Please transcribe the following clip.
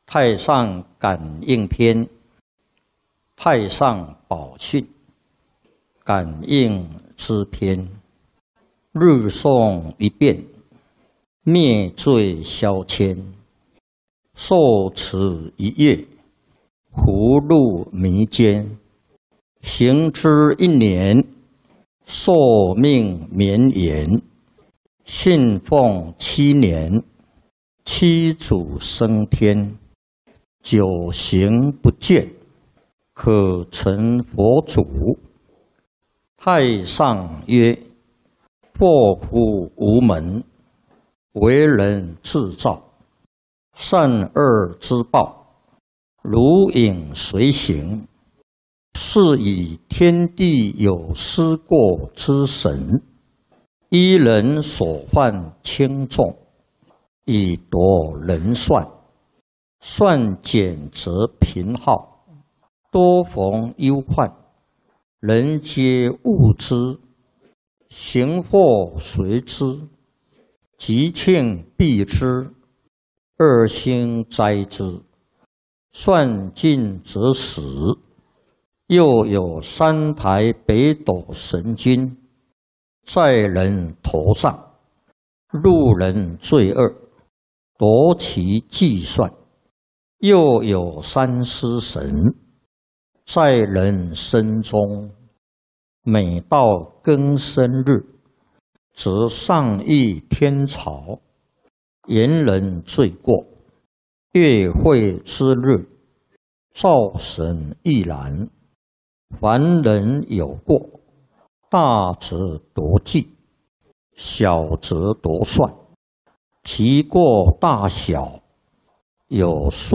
太上感应篇，太上宝训，感应之篇。日诵一遍，灭罪消愆。受持一月，福禄弥坚。行之一年，寿命绵延。信奉7年，七祖升天。久行不倦，可成佛祖。太上曰：祸福无门，为人自造。善恶之报，如影随形。是以天地有失过之神，依人所犯轻重，以夺人算。算减则贫耗，多逢忧患。人皆恶之，行祸随之，吉庆避之，恶星灾之。算尽则死。又有3台北斗神君，在人头上，路人罪恶，夺其计算。又有3尸神，在人身中，每到庚申日，则上议天朝，言人罪过。月会之日，灶神亦然。凡人有过，大则夺计，小则夺算。其过大小，有数